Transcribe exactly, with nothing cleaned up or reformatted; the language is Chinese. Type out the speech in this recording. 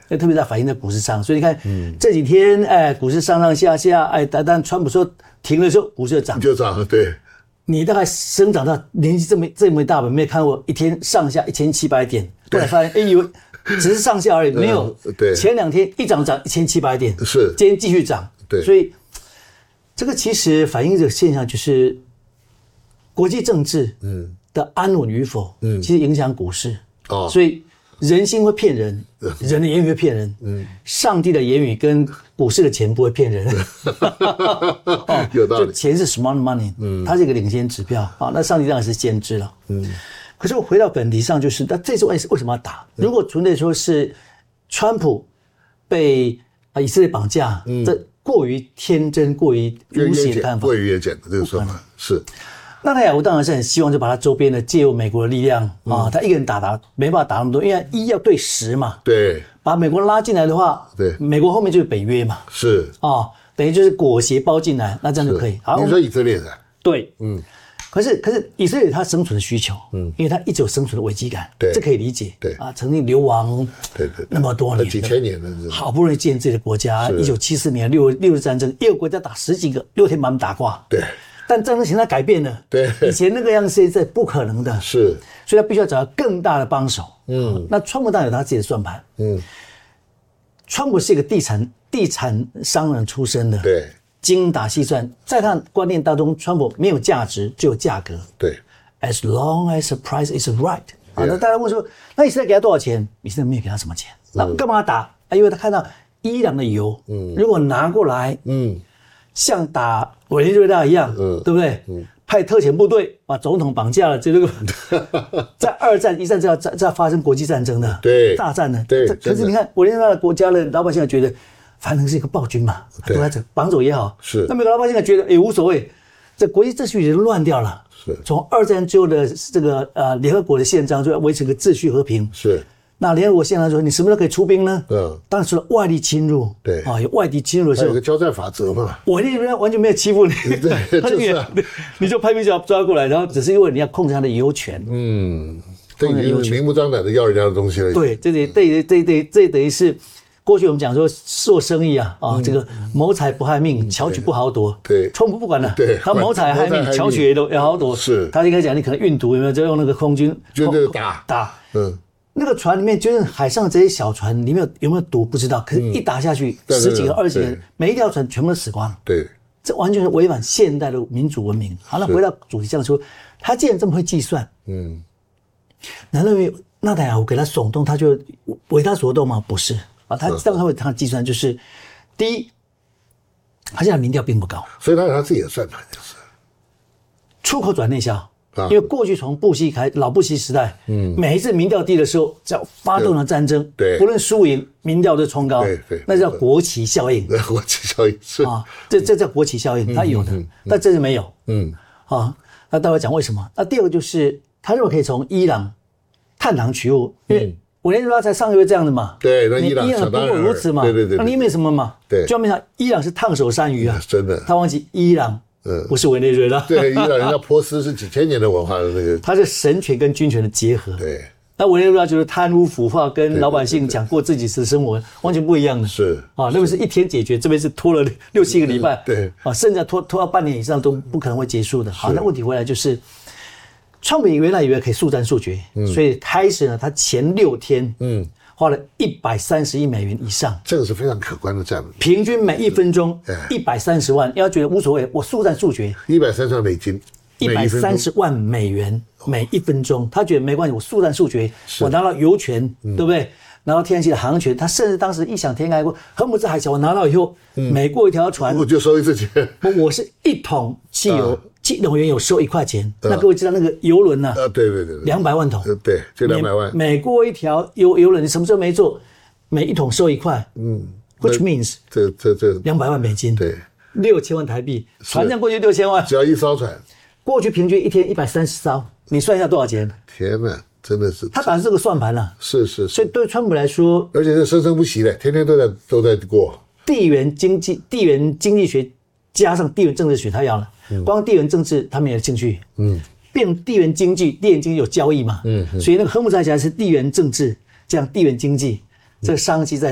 那特别在反映在股市上。所以你看、嗯、这几天，哎，股市上上下下，哎，但但川普说停的时候，股市就涨， 就涨，对。 你大概生长到年纪这么这么大吧，没有看过一天上下一千七百点，后来发现，哎，以为只是上下而已，没有。 嗯、对， 前两天一涨涨一千七百点， 是， 今天继续涨， 对。 所以这个其实反映这个现象，就是国际政治的安稳与否，嗯，其实影响股市。哦，所以人心会骗人，人的言语会骗人，嗯，上帝的言语跟股市的钱不会骗人。 哦，有道理。 就钱是 smart money， 嗯，它是一个领先指标啊。那上帝当然是先知了，嗯。可是我回到本题上，就是那这次为为什么要打？如果纯粹说是川普被啊以色列绑架，嗯，这过于天真、过于无邪的看法， 过于越简的这个说法是。 纳坦雅胡当然是很希望就把他周边的借由美国的力量啊、嗯，他一个人打打没办法打那么多，因为一要对十嘛， 对， 把美国拉进来的话， 对， 美国后面就是北约嘛， 是啊，等于就是裹挟包进来，那这样就可以。 好，你说以色列的， 对，嗯，可是可是以色列有他生存的需求，嗯，因为他一直有生存的危机感， 对， 这可以理解， 对啊，曾经流亡， 对对， 那么多年， 几千年了， 好不容易建自己的国家，一九七四年六六日战争，一个国家打十几个，六天把他们打挂， 对。 但战争形态改变了， 对， 以前那个样子是不可能的， 是， 所以他必须要找到更大的帮手。嗯，那川普当然有他自己的算盘。嗯，川普是一个地产地产商人出身的， 对， 精打细算，在他观念当中，川普没有价值，只有价格。 对 ，as long as the price is right。啊，那大家问说，那以色列给他多少钱？以色列没有给他什么钱，那干嘛打？啊，因为他看到伊朗的油，嗯，如果拿过来，嗯。像打委内瑞拉一样，嗯，对不对？嗯，派特遣部队把总统绑架了，这个在二战、一战这要这要发生国际战争的， 对， 大战的， 对。 可是你看委内瑞拉的国家的老百姓觉得，反正是一个暴君嘛，都在这绑走也好， 是。 那美国老百姓觉得也无所谓，这国际秩序已经乱掉了。 是。从二战之后的这个呃联合国的宪章就要维持个秩序和平。 是。 那联合国宪章说，你什么时候可以出兵呢？嗯，当然除了外力侵入， 对啊，有外敌侵入的时候， 有个交战法则嘛。 委内瑞拉完全没有欺负你， 对，就是、啊、 你就派兵就抓过来，然后只是因为你要控制他的油权。 嗯，这已经明目张胆的要人家的东西了。 对，这得这这这这等于是过去我们讲说做生意啊啊，嗯、这个谋财不害命，巧取不好夺。 对， 川普不管了， 对， 他谋财害命，巧取也都也好夺。 是， 他应该讲你可能运毒有没有就用那个空军就那个打打， 嗯。 那个船里面就是海上这些小船里面有有没有毒不知道，可是一打下去、嗯、十几个、二十个，每一条船全部都死光了。 对， 这完全是违反现代的民主文明。好，那回到主题上说，他既然这么会计算，嗯，难道因为纳坦雅胡给他耸动，他就为他所动吗？不是啊，他当他会他计算就是，第一，他现在民调并不高， 所以他有他自己的算盘，就是出口转内销。因为过去从布希开老布希时代，嗯，每一次民调低的时候，只要发动了战争， 对， 不论输赢，民调都冲高， 对对， 那叫国旗效应。 对，国旗效应是啊，这这叫国旗效应，它有的，但这是没有，嗯，啊，那待会讲为什么？那第二个就是他认为可以从伊朗探囊取物，因为委内瑞拉才上个月这样的嘛， 对，那伊朗伊朗不过如此嘛， 对对对， 那你没什么嘛， 对， 就没想伊朗是烫手山芋啊， 真的， 他忘记伊朗。嗯，不是委内瑞拉。 对，伊朗人家波斯是几千年的文化的那个， 它是神权跟军权的结合。 对， 那委内瑞拉就是贪污腐化，跟老百姓讲过自己的生活完全不一样的。 是啊，那边是一天解决，这边是拖了六七个礼拜。 对啊，甚至拖拖到半年以上都不可能会结束的。好，那问题回来就是，川普原来以为可以速战速决，嗯、所以开始呢，他前六天，嗯。花了一百三十亿美元以上， 这个是非常可观的战略。 平均每一分钟一百三十万，要觉得无所谓，我速战速决。 一百三十万美金， 一百三十万美元每一分钟，他觉得没关系，我速战速决，我拿到油权，嗯、对不对？拿到天然气的航权，他甚至当时异想天开过，荷姆兹海峡我拿到以后，嗯、每过一条船我就收一次钱。 我是一桶汽油。啊一桶原油收一块钱，呃、那各位知道那个油轮呢？ 呃，对对对， 两百万桶， 呃，对，就两百万。 每过一条油油轮，你什么时候没做，每一桶收一块，嗯 ，which means 这这这两百万美金， 对， 六千万台币，船上过去六千万， 只要一艘船， 过去平均一天一百三十艘，你算一下多少钱？ 天哪，真的是， 他打的是个算盘了， 是是， 所以对川普来说， 而且是生生不息的，天天都在都在过地缘经济、地缘经济学加上地缘政治学，他要了。光地缘政治他没有兴趣，嗯，变地缘经济，地缘经济有交易嘛，嗯，所以那个荷姆兹海峡是地缘政治，这样地缘经济，这个商机在